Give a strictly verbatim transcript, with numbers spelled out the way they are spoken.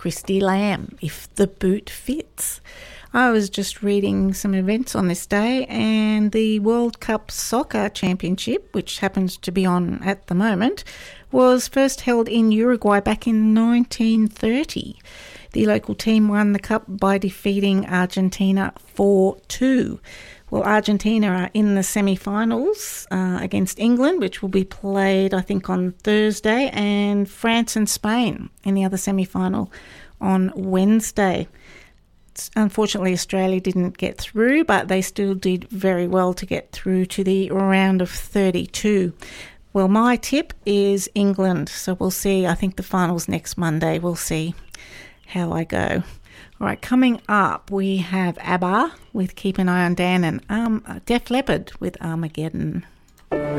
Christy Lamb, If the Boot Fits. I was just reading some events on this day, and the World Cup Soccer Championship, which happens to be on at the moment, was first held in Uruguay back in nineteen thirty. The local team won the cup by defeating Argentina four two. Well, Argentina are in the semi-finals uh, against England, which will be played, I think, on Thursday, and France and Spain in the other semi-final on Wednesday. Unfortunately, Australia didn't get through, but they still did very well to get through to the round of thirty-two. Well, my tip is England, so we'll see. I think the final's next Monday. We'll see how I go. All right, coming up, we have ABBA with Keep an Eye on Dan and um, Def Leppard with Armageddon.